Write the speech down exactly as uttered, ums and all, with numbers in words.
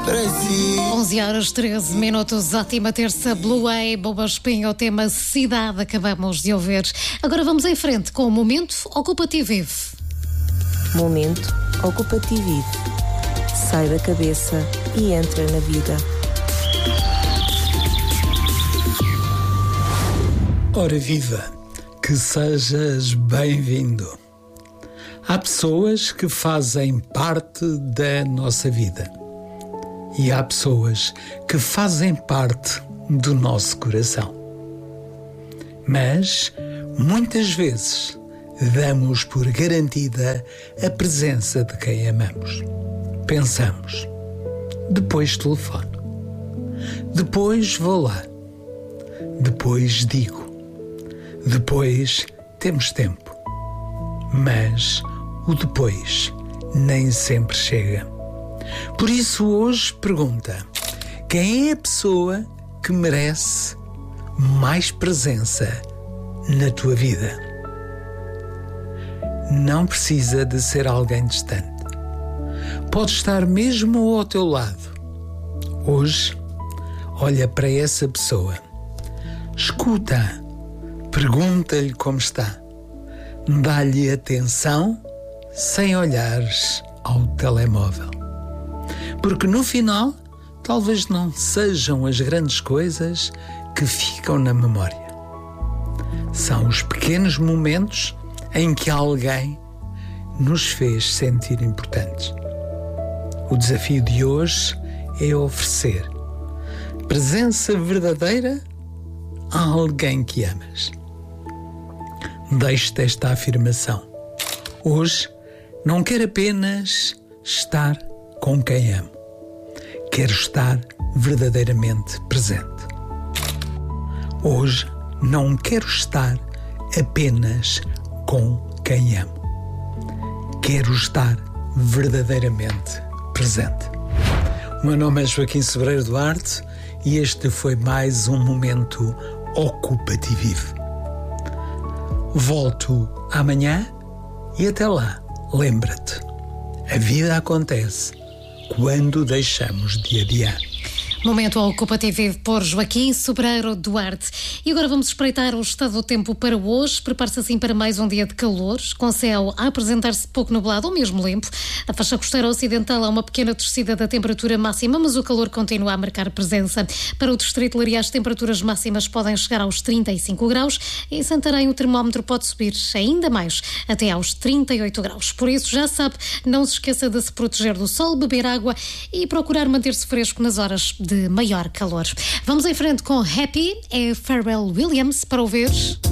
onze horas treze minutos, ótima terça, Blue Way, Boba Espinha, o tema Cidade, acabamos de ouvir. Agora vamos em frente com o Momento Ocupativo. Momento Ocupativo. Sai da cabeça e entra na vida. Ora viva, que sejas bem-vindo. Há pessoas que fazem parte da nossa vida e há pessoas que fazem parte do nosso coração. Mas, muitas vezes, damos por garantida a presença de quem amamos. Pensamos, depois telefono, depois vou lá, depois digo, depois temos tempo. Mas o depois nem sempre chega. Por isso hoje pergunta: quem é a pessoa que merece mais presença na tua vida? Não precisa de ser alguém distante. Pode estar mesmo ao teu lado. Hoje, olha para essa pessoa. Escuta, pergunta-lhe como está. Dá-lhe atenção sem olhares ao telemóvel. Porque no final, talvez não sejam as grandes coisas que ficam na memória. São os pequenos momentos em que alguém nos fez sentir importantes. O desafio de hoje é oferecer presença verdadeira a alguém que amas. Deixe-te esta afirmação. Hoje não quero apenas estar com quem amo. Quero estar verdadeiramente presente. Hoje não quero estar apenas com quem amo. Quero estar verdadeiramente presente. O meu nome é Joaquim Sobreiro Duarte e este foi mais um Momento Ocupativo. Volto amanhã e até lá, lembra-te, a vida acontece quando deixamos de adiar. Momento Ocupativo por Joaquim Sobreiro Duarte. E agora vamos espreitar o estado do tempo para hoje. Prepare-se assim para mais um dia de calor, com céu a apresentar-se pouco nublado ou mesmo limpo. A faixa costeira ocidental há uma pequena descida da temperatura máxima, mas o calor continua a marcar presença. Para o Distrito de Leiria, as temperaturas máximas podem chegar aos trinta e cinco graus. Em Santarém, o termómetro pode subir ainda mais, até aos trinta e oito graus. Por isso, já sabe, não se esqueça de se proteger do sol, beber água e procurar manter-se fresco nas horas de maior calor. Vamos em frente com Happy, é Pharrell Williams para ouvir.